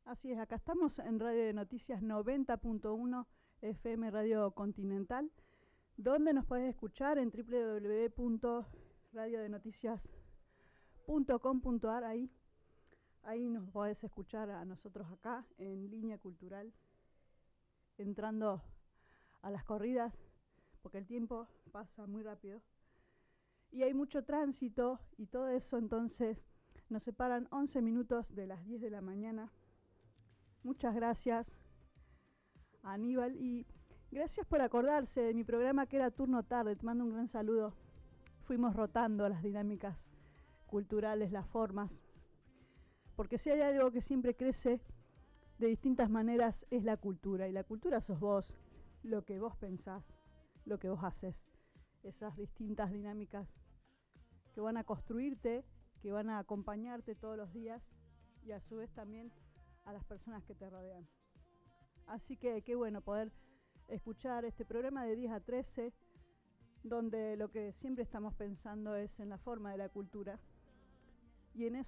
Así es, acá estamos en Radio de Noticias 90.1 FM Radio Continental, donde nos podés escuchar en www.radiodenoticias.com.ar. Ahí nos podés escuchar a nosotros acá en Línea Cultural, entrando a las corridas, porque el tiempo pasa muy rápido y hay mucho tránsito y todo eso, entonces nos separan 11 minutos de las 10 de la mañana. Muchas gracias, Aníbal, y gracias por acordarse de mi programa que era Turno Tarde. Te mando un gran saludo. Fuimos rotando las dinámicas culturales, las formas, porque si hay algo que siempre crece de distintas maneras es la cultura, y la cultura sos vos, lo que vos pensás, lo que vos haces, esas distintas dinámicas que van a construirte, que van a acompañarte todos los días y a su vez también a las personas que te rodean. Así que qué bueno poder escuchar este programa de 10 a 13, donde lo que siempre estamos pensando es en la forma de la cultura, y en eso